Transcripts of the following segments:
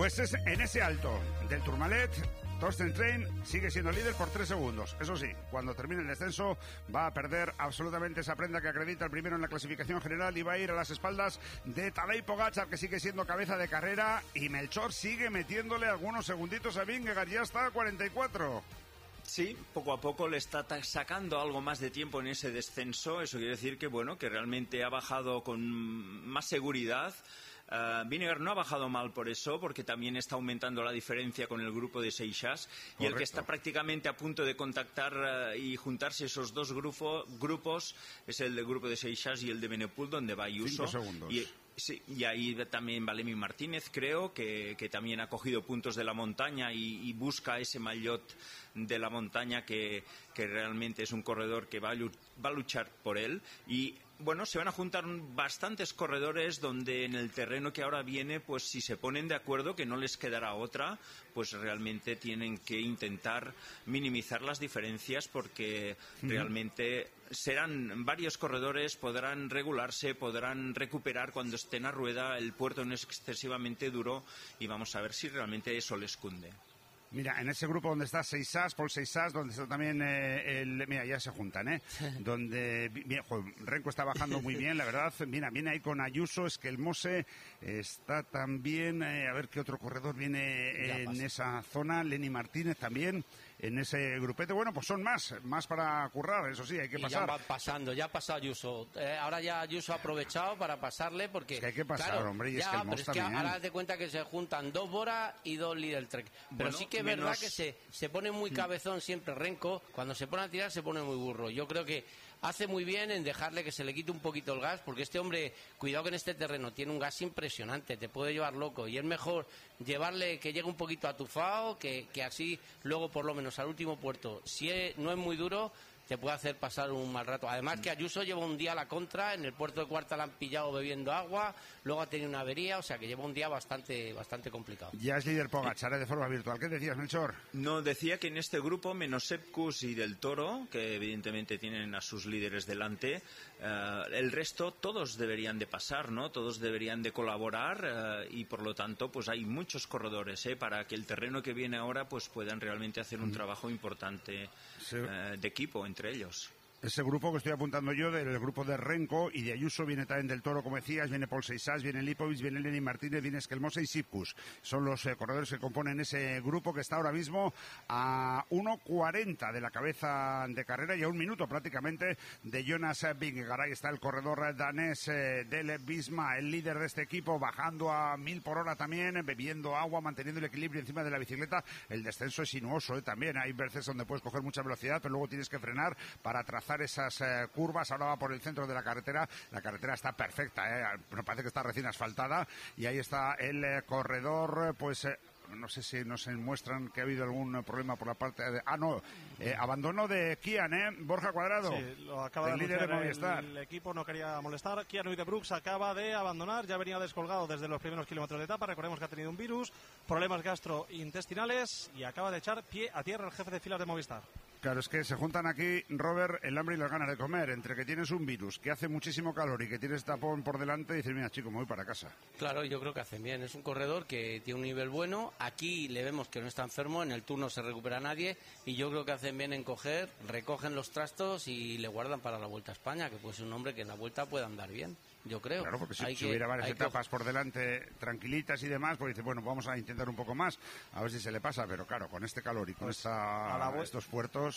Pues es en ese alto del Tourmalet, Torsten Train sigue siendo líder por 3 segundos. Eso sí, cuando termine el descenso va a perder absolutamente esa prenda que acredita el primero en la clasificación general y va a ir a las espaldas de Tadej Pogačar, que sigue siendo cabeza de carrera, y Melchor sigue metiéndole algunos segunditos a Vingegaard, ya está a 44. Sí, poco a poco le está sacando algo más de tiempo en ese descenso. Eso quiere decir que, bueno, que realmente ha bajado con más seguridad. Vingegaard no ha bajado mal por eso, porque también está aumentando la diferencia con el grupo de Seixas. Y el que está prácticamente a punto de contactar y juntarse esos dos grupos es el del grupo de Seixas y el de Benepul, donde va Ayuso. 5 segundos. Sí, y ahí también Valemi Martínez, creo, que también ha cogido puntos de la montaña y busca ese maillot de la montaña que realmente es un corredor que va a luchar por él. Y bueno, se van a juntar bastantes corredores donde en el terreno que ahora viene, pues si se ponen de acuerdo, que no les quedará otra, pues realmente tienen que intentar minimizar las diferencias, porque realmente serán varios corredores, podrán regularse, podrán recuperar cuando estén a rueda, el puerto no es excesivamente duro y vamos a ver si realmente eso les cunde. Mira, en ese grupo donde está Paul Seixas, donde está también mira, ya se juntan, donde Renko está bajando muy bien, la verdad. Mira, viene ahí con Ayuso, Esquelmose, está también, a ver qué otro corredor viene en esa zona, Lenny Martínez también, en ese grupete. Bueno, pues son más para currar, eso sí, hay que pasar. Ya va pasando, ya ha pasado Ayuso. Ahora ya Ayuso ha aprovechado para pasarle, porque... Es que hay que pasar, claro, hombre, y ya, Esquelmose pero es también. que ahora te cuenta que se juntan 2 Bora y 2 Lidl Trek. Pero bueno, sí que es verdad que se pone muy cabezón siempre Renko. Cuando se pone a tirar se pone muy burro. Yo creo que hace muy bien en dejarle que se le quite un poquito el gas, porque este hombre, cuidado que en este terreno tiene un gas impresionante, te puede llevar loco, y es mejor llevarle que llegue un poquito atufado, que así luego por lo menos al último puerto, si no es muy duro, te puede hacer pasar un mal rato. Además que Ayuso lleva un día a la contra, en el puerto de Cuarta la han pillado bebiendo agua, luego ha tenido una avería, o sea que lleva un día bastante complicado. Ya es líder Pogačar de forma virtual. ¿Qué decías, Melchor? No, decía que en este grupo, menos Sepkus y Del Toro, que evidentemente tienen a sus líderes delante, el resto todos deberían de pasar, ¿no? Todos deberían de colaborar y por lo tanto pues hay muchos corredores para que el terreno que viene ahora pues puedan realmente hacer un trabajo importante de equipo entre ellos. Ese grupo que estoy apuntando yo, del grupo de Renko y de Ayuso, viene también Del Toro, como decías, viene Paul Seixas, viene Lipovic, viene Lenny Martínez, viene Esquelmose y Sipkus. Son los corredores que componen ese grupo, que está ahora mismo a 1:40 de la cabeza de carrera y a 1 minuto prácticamente de Jonas Vingegaard. Ahí está el corredor danés del Visma, el líder de este equipo, bajando a 1000 por hora también, bebiendo agua, manteniendo el equilibrio encima de la bicicleta. El descenso es sinuoso, también. Hay veces donde puedes coger mucha velocidad, pero luego tienes que frenar para trazar esas curvas. Ahora va por el centro de la carretera está perfecta, me parece que está recién asfaltada, y ahí está el corredor, pues no sé si nos muestran que ha habido algún problema por la parte de... abandono de Kian, Borja Cuadrado. Sí, lo acaba el de líder de Movistar. El equipo no quería molestar. Kian Uijtdebroeks acaba de abandonar, ya venía descolgado desde los primeros kilómetros de etapa. Recordemos que ha tenido un virus, problemas gastrointestinales, y acaba de echar pie a tierra el jefe de filas de Movistar. Claro, es que se juntan aquí, Robert, el hambre y las ganas de comer. Entre que tienes un virus, que hace muchísimo calor y que tienes tapón por delante, y dices, mira, chico, me voy para casa. Claro, yo creo que hacen bien. Es un corredor que tiene un nivel bueno. Aquí le vemos que no está enfermo, en el Tour no se recupera nadie, y yo creo que hacen bien en recogen los trastos y le guardan para la Vuelta a España, que puede ser un hombre que en la Vuelta pueda andar bien, yo creo. Claro, porque si hubiera varias etapas por delante tranquilitas y demás, pues dice, bueno, vamos a intentar un poco más, a ver si se le pasa, pero claro, con este calor y con estos puertos...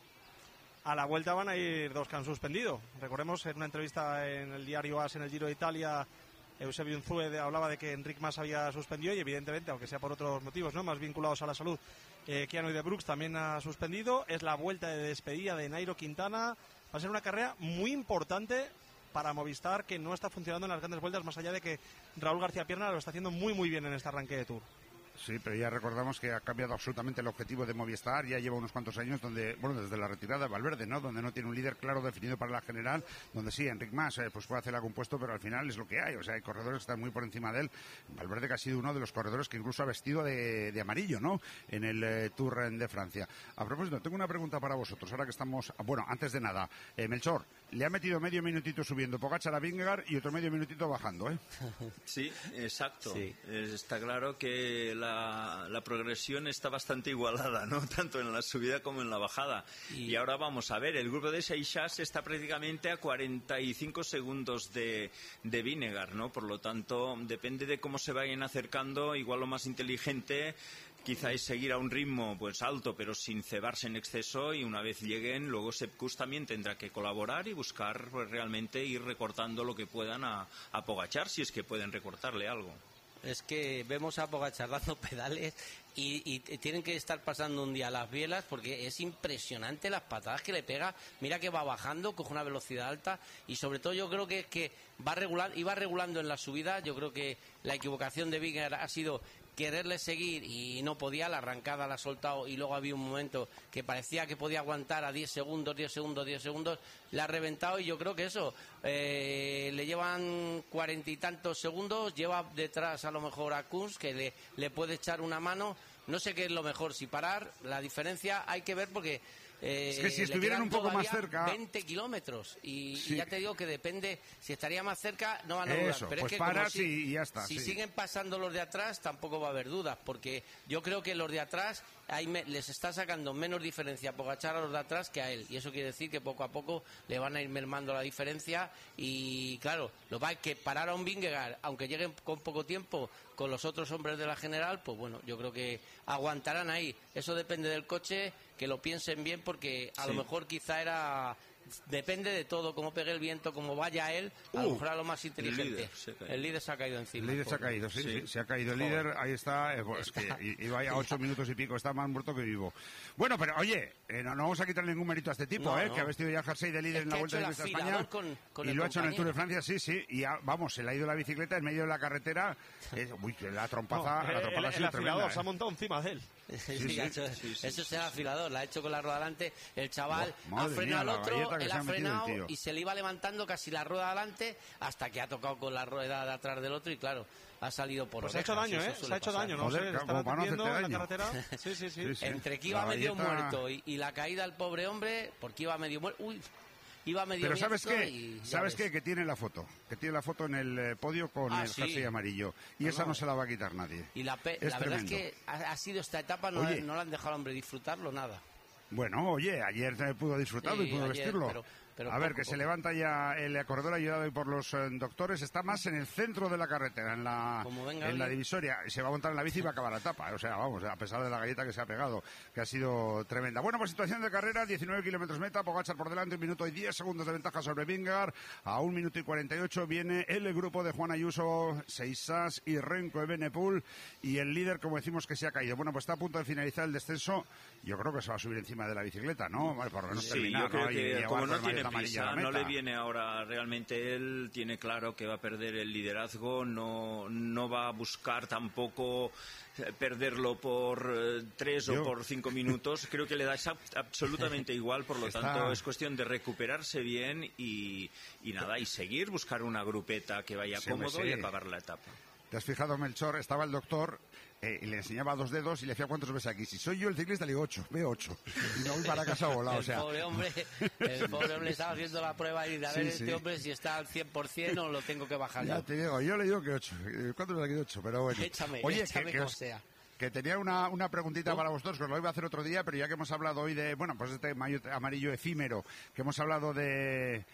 A la Vuelta van a ir 2 que han suspendido. Recordemos, en una entrevista en el diario AS, en el Giro de Italia, Eusebio Unzue hablaba de que Enric Mas había suspendido, y evidentemente, aunque sea por otros motivos, ¿no?, más vinculados a la salud, Kian Uijtdebroeks también ha suspendido. Es la vuelta de despedida de Nairo Quintana. Va a ser una carrera muy importante para Movistar, que no está funcionando en las grandes vueltas, más allá de que Raúl García Pierna lo está haciendo muy muy bien en este arranque de Tour. Sí, pero ya recordamos que ha cambiado absolutamente el objetivo de Movistar. Ya lleva unos cuantos años donde, bueno, desde la retirada de Valverde, ¿no?, donde no tiene un líder claro definido para la general, donde sí, Enric Mas pues puede hacer algún puesto, pero al final es lo que hay. O sea, hay corredores que están muy por encima de él. Valverde, que ha sido uno de los corredores que incluso ha vestido de amarillo, ¿no?, en el Tour de Francia. A propósito, tengo una pregunta para vosotros, ahora que estamos... Bueno, antes de nada, Melchor, le ha metido medio minutito subiendo Pogačar a Vingegaard y otro medio minutito bajando, ¿eh? Sí, exacto. Sí. Está claro que la progresión está bastante igualada, ¿no? Tanto en la subida como en la bajada. Y ahora vamos a ver, el grupo de Seixas está prácticamente a 45 segundos de Vingegaard, ¿no? Por lo tanto, depende de cómo se vayan acercando, igual lo más inteligente quizá es seguir a un ritmo pues alto, pero sin cebarse en exceso, y una vez lleguen, luego Sepp Kuss también tendrá que colaborar y buscar pues, realmente ir recortando lo que puedan a Pogačar, si es que pueden recortarle algo. Es que vemos a Pogačar dando pedales y tienen que estar pasando un día las bielas porque es impresionante las patadas que le pega. Mira que va bajando, coge una velocidad alta y sobre todo yo creo que iba regulando en la subida. Yo creo que la equivocación de Vingegaard ha sido quererle seguir y no podía, la arrancada la ha soltado y luego había un momento que parecía que podía aguantar a 10 segundos, le ha reventado y yo creo que eso, le llevan 40 y tantos segundos, lleva detrás a lo mejor a Kuss que le puede echar una mano, no sé qué es lo mejor, si parar, la diferencia hay que ver porque... es que si estuvieran un poco más cerca... 20 kilómetros y Sí. ya te digo que depende, si estaría más cerca no van a dudar. Eso, Pero pues es que paras como y ya está, si sí. siguen pasando los de atrás tampoco va a haber dudas, porque yo creo que los de atrás les está sacando menos diferencia a Pogačar a los de atrás que a él, y eso quiere decir que poco a poco le van a ir mermando la diferencia y claro, lo va a que parar a un Vingegaard, aunque lleguen con poco tiempo con los otros hombres de la general, pues bueno, yo creo que aguantarán ahí. Eso depende del coche, que lo piensen bien, porque a lo mejor quizá depende de todo, cómo pegue el viento, cómo vaya él, a lo mejor era lo más inteligente. El líder se ha caído encima. El líder se ha caído, sí, se ha caído el líder, ahí está, pues, es que iba a 8 minutos y pico, está más muerto que vivo. Bueno, pero oye, no vamos a quitar ningún mérito a este tipo, No. que ha vestido ya el jersey de líder en la Vuelta de Ciclistas España con y el lo ha hecho en el Tour de compañero. Francia, sí, y vamos, se le ha ido la bicicleta en medio de la carretera, la trompaza ha el sido afilador tremenda. se ha montado encima de él. Sí, eso será afilador, la ha hecho con la rueda delante, el chaval Oh, ha madre frenado mía, al la otro, galleta que él se ha ha metido el frenado tío. y se le iba levantando casi la rueda delante hasta que ha tocado con la rueda de atrás del otro y claro, ha salido por Pues se ha hecho orejas, daño, eso se suele ha hecho pasar. daño, no Joder, sé, claro, estará como para no atendiendo hacerte en la daño. carretera. Sí. Sí, sí. Entre que iba La medio galleta- muerto y la caída del pobre hombre, porque iba medio muerto, iba medio Pero ¿sabes muerto qué? y ya ¿Sabes ves. qué? Que tiene la foto en el podio con el Sí. jersey amarillo. Y esa no se la va a quitar nadie. Y la verdad es tremendo. que ha sido esta etapa, no Oye. le han dejado al hombre disfrutarlo nada. Bueno, oye, ayer pudo disfrutarlo Sí, y pudo ayer, vestirlo. pero A ver, poco, que se poco. levanta ya el corredor ayudado hoy por los doctores. Está más en el centro de la carretera, en la Como venga divisoria. divisoria. Se va a montar en la bici y va a acabar la etapa. O sea, vamos, a pesar de la galleta que se ha pegado, que ha sido tremenda. Bueno, pues situación de carrera, 19 kilómetros meta, Pogačar por delante, 1 minuto y 10 segundos de ventaja sobre Vingegaard. A 1 minuto y 48 viene el grupo de Juan Ayuso, Seixas y Renko Evenepoel. Y el líder, como decimos, que se ha caído. Bueno, pues está a punto de finalizar el descenso. Yo creo que se va a subir encima de la bicicleta, ¿no? Por lo menos Sí, terminar, yo creo ¿no? Y que llevar como con no el tiene maleta amarilla a la prisa, no meta. le viene ahora realmente, él tiene claro que va a perder el liderazgo, no va a buscar tampoco perderlo por 3 o por 5 minutos. Creo que le da absolutamente igual, por lo tanto es cuestión de recuperarse bien y nada, y seguir, buscar una grupeta que vaya Sí, cómodo sí. y acabar la etapa. ¿Te has fijado, Melchor? Estaba el doctor y le enseñaba 2 dedos y le decía ¿cuántos ves aquí? Si soy yo el ciclista, le digo 8, veo 8. Y me voy para casa volado, o sea. El pobre hombre estaba haciendo la prueba y de a ver Sí, sí. este hombre si está al 100% o lo tengo que bajar Ya yo. te digo, yo le digo que 8. ¿Cuántos ves aquí? 8, pero bueno. Échame Oye, como sea. que tenía una preguntita para vosotros, que os lo iba a hacer otro día, pero ya que hemos hablado hoy de, bueno, pues este maillot amarillo efímero, que hemos hablado de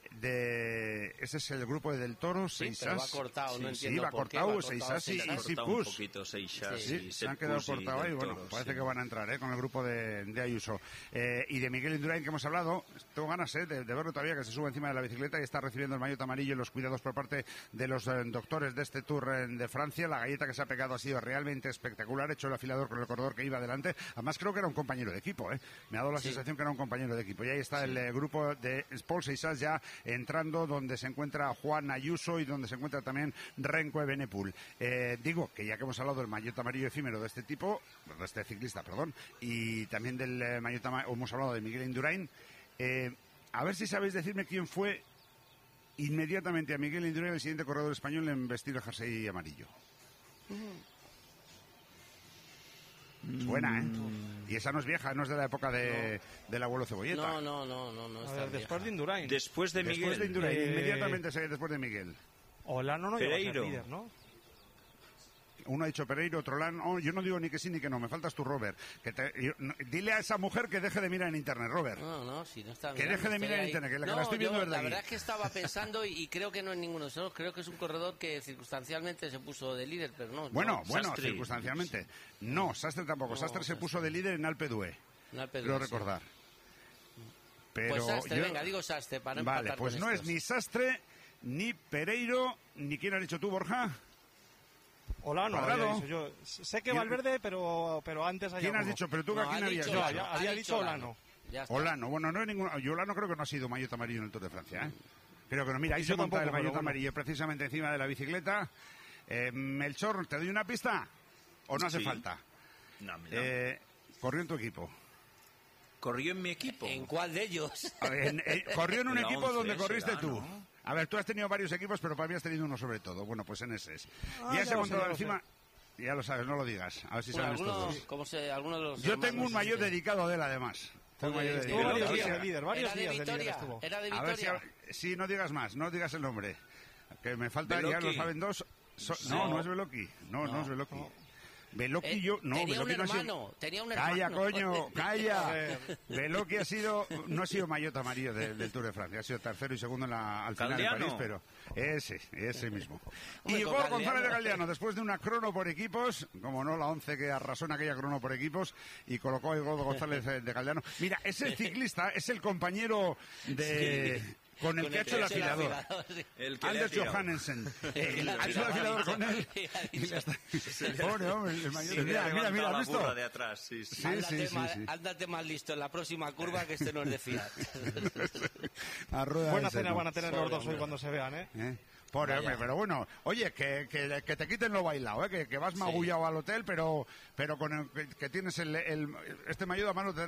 ese es el grupo de Del Toro, Sí, Seixas. pero va cortado, no entiendo va por qué, cortado, va cortado Seixas y Seixas. Corta un Sepp Kuss. poquito Seixas Sí, y Se han Sepp quedado Kuss y cortados ahí, Del bueno, Toro, parece sí. que van a entrar con el grupo de Ayuso. Y de Miguel Indurain, que hemos hablado, tengo ganas de verlo todavía, que se sube encima de la bicicleta y está recibiendo el maillot amarillo y los cuidados por parte de los doctores de este Tour de Francia. La galleta que se ha pegado ha sido realmente espectacular, hecho el afilador con el corredor que iba adelante. Además creo que era un compañero de equipo, me ha dado la sensación que era un compañero de equipo. Y ahí está el grupo de Paul Seixas ya entrando, donde se encuentra Juan Ayuso y donde se encuentra también Renko Evenepoel. Digo que ya que hemos hablado del maillot amarillo efímero de este tipo, de este ciclista, perdón, y también del maillot amarillo, hemos hablado de Miguel Indurain, a ver si sabéis decirme quién fue inmediatamente a Miguel Indurain el siguiente corredor español en vestir el jersey amarillo. Suena, ¿eh? Y esa no es vieja, no es de la época del abuelo Cebolleta. No está después de Indurain. Después de Miguel. Después de Indurain, inmediatamente después de Miguel. Olano no llegó a ser Pereiro. líder, ¿no? Uno ha dicho Pereiro, otro Olano. Yo no digo ni que sí ni que no, me faltas tú, Robert. Dile a esa mujer que deje de mirar en internet, Robert. No, si no está Que mirando, deje de estoy mirar en ahí. internet, que la estoy viendo desde la aquí. verdad es que estaba pensando y creo que no es ninguno de esos. Creo que es un corredor que circunstancialmente se puso de líder, pero no. Bueno, Sastre. circunstancialmente. No, Sastre tampoco. No, Sastre se Sastre. puso de líder en Alpe d'Huez. Creo recordar. Pero Pues Sastre, yo- venga, digo Sastre para no Vale, empatar pues con no es estos. ni Sastre, ni Pereiro, ni quién has dicho tú, Borja. Olano, Cuadrado. había dicho yo. Sé que ¿Quién- Valverde, pero antes hay ¿Quién has alguno. dicho? Pero tú, No, ¿a quién ha habías dicho dicho? Olano. había dicho Olano. Ya está. Olano, bueno, no es ninguno. Yo Olano creo que no ha sido maillot amarillo en el Tour de Francia, ¿eh? Creo que no. Mira, ahí Yo se monta tampoco, el pero maillot bueno. amarillo precisamente encima de la bicicleta. Melchor, ¿te doy una pista? ¿O no hace Sí. falta? No, mira. Corrió en tu equipo. Corrió en mi equipo. ¿En cuál de ellos? A ver, corrió en un En la equipo 11 donde corriste será, tú. ¿no? A ver, tú has tenido varios equipos, pero para mí has tenido uno sobre todo. Bueno, pues en ese es. Ah, ya ya se ha lo sé, montado ya lo encima. Ya lo sabes, no lo digas. A ver si Bueno, saben estos algunos, dos. ¿cómo se, algunos de los Yo hermanos, tengo un maillot este, dedicado a él, además. Tengo un maillot Estuvo dedicado. varios A ver días si- de líder, varios ¿Era de días de líder Vitoria? estuvo. ¿Era de A ver si... Vitoria? Sí, no digas más, no digas el nombre. Que me falta, ya Beloki. lo saben dos. No es Beloki. No es Beloki. Beloki yo... No, tenía un Beloki no ha sido... hermano, tenía un Calla, hermano. coño, calla. Beloki no ha sido maillot amarillo del Tour de Francia, ha sido tercero y segundo al final de Galdeano. París, pero ese mismo. Hombre, Igor con González de Galdeano. Galdeano, después de una crono por equipos, como no la 11 que arrasó en aquella crono por equipos, y colocó a Igor González de Galdeano. Mira, es el ciclista, es el compañero de... Con el que ha hecho el afilador. sí. El que le ha Anders tirado. Johannesen. le ha Ha hecho el tirado afilador la con él. bicha. Y ya está. Pobre hombre, el mayor. Se le ha Mira, levantado ¿has la visto? burra de atrás, sí. Sí, Ándate más listo en la próxima curva, que este no es de fiar. A rueda Buena ese, cena ¿no? van a tener Pobre los dos hoy hombre. cuando se vean, ¿eh? Pobre Vaya. hombre, pero bueno, oye, que te quiten lo bailado, que vas magullado al hotel, pero con que tienes este maillot a mano te